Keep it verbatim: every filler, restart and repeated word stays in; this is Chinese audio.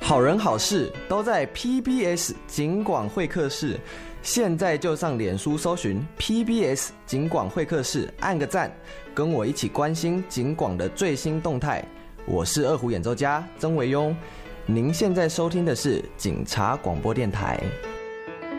好人好事都在 P B S 警广会客室，现在就上脸书搜寻 P B S 警广会客室，按个赞，跟我一起关心警广的最新动态。我是二胡演奏家曾维庸，您现在收听的是警察广播电台。